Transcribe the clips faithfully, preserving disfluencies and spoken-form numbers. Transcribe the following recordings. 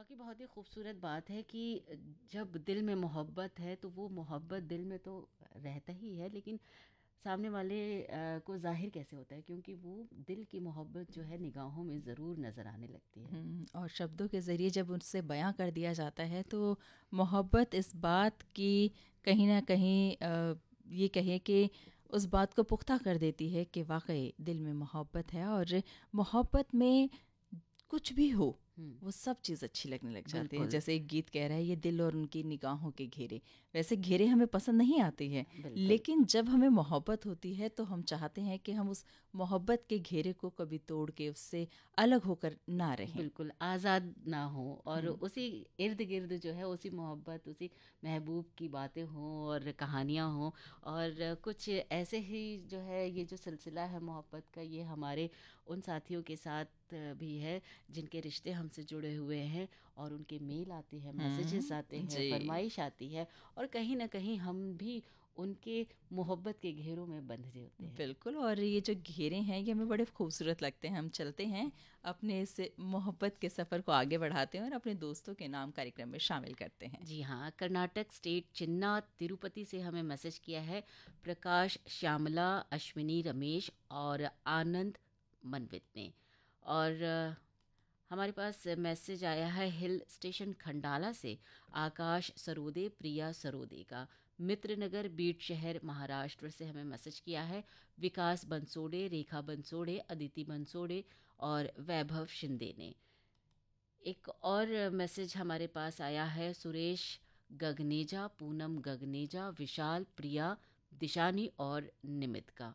वाकई बहुत ही खूबसूरत बात है कि जब दिल में मोहब्बत है तो वो मोहब्बत दिल में तो रहता ही है, लेकिन सामने वाले अ, को ज़ाहिर कैसे होता है, क्योंकि वो दिल की मोहब्बत जो है निगाहों में ज़रूर नज़र आने लगती है। हुँ, और शब्दों के ज़रिए जब उससे बयाँ कर दिया जाता है तो मोहब्बत इस बात की कहीं न कहीं अ, ये कहें कि उस बात को पुख्ता कर देती है कि वाक़ई दिल में मोहब्बत है और मोहब्बत में कुछ भी हो, हम्म। वो सब चीज़ अच्छी लगने लग जाती है। बिल्कुल। जैसे एक गीत कह रहा है, ये दिल और उनकी निगाहों के घेरे। वैसे घेरे हमें पसंद नहीं आते हैं, बिल्कुल। लेकिन जब हमें मोहब्बत होती है तो हम चाहते हैं कि हम उस मोहब्बत के घेरे को कभी तोड़ के उससे अलग होकर ना रहें। बिल्कुल आज़ाद ना हो, और हुँ, उसी इर्द गिर्द जो है उसी मोहब्बत, उसी महबूब की बातें हों और कहानियाँ हों। और कुछ ऐसे ही जो है ये जो सिलसिला है मोहब्बत का, ये हमारे उन साथियों के साथ भी है जिनके रिश्ते हमसे जुड़े हुए हैं, और उनके मेल आते हैं, मैसेजेस आते हुँ, हैं, जी। फरमाइश आती है, और कहीं ना कहीं हम भी उनके मोहब्बत के घेरों में बंधे होते हैं। बिल्कुल, और ये जो घेरे हैं ये हमें बड़े खूबसूरत लगते हैं। हम चलते हैं अपने इस मोहब्बत के सफ़र को आगे बढ़ाते हैं और अपने दोस्तों के नाम कार्यक्रम में शामिल करते हैं। जी हाँ, कर्नाटक स्टेट चिन्ना तिरुपति से हमें मैसेज किया है प्रकाश, श्यामला, अश्विनी, रमेश और आनंद मनवित ने। और अ, हमारे पास मैसेज आया है हिल स्टेशन खंडाला से आकाश सरोदे, प्रिया सरोदे का। मित्रनगर बीट शहर महाराष्ट्र से हमें मैसेज किया है विकास बंसोड़े, रेखा बंसोड़े, अदिति बंसोड़े और वैभव शिंदे ने। एक और मैसेज हमारे पास आया है सुरेश गगनेजा, पूनम गगनेजा, विशाल, प्रिया, दिशानी और निमित का।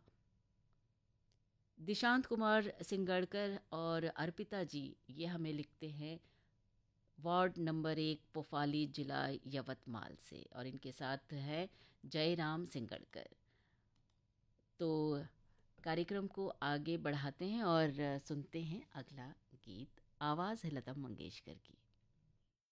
दिशांत कुमार सिंगड़कर और अर्पिता जी ये हमें लिखते हैं वार्ड नंबर एक, पोफाली, जिला यवतमाल से, और इनके साथ है जयराम सिंगड़कर। तो कार्यक्रम को आगे बढ़ाते हैं और सुनते हैं अगला गीत। आवाज़ है लता मंगेशकर की।